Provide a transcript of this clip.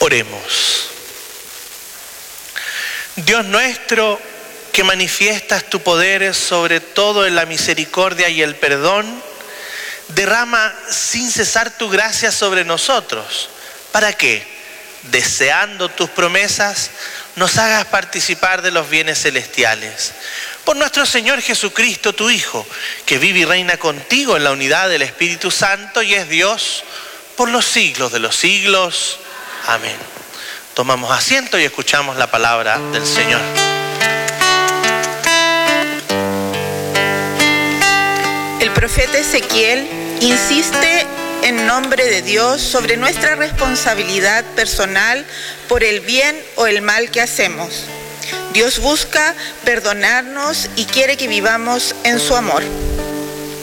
Oremos. Dios nuestro, que manifiestas tu poder sobre todo en la misericordia y el perdón, derrama sin cesar tu gracia sobre nosotros, para que, deseando tus promesas, nos hagas participar de los bienes celestiales. Por nuestro Señor Jesucristo, tu Hijo, que vive y reina contigo en la unidad del Espíritu Santo y es Dios por los siglos de los siglos. Amén. Tomamos asiento y escuchamos la palabra del Señor. El profeta Ezequiel insiste en nombre de Dios sobre nuestra responsabilidad personal por el bien o el mal que hacemos. Dios busca perdonarnos y quiere que vivamos en su amor.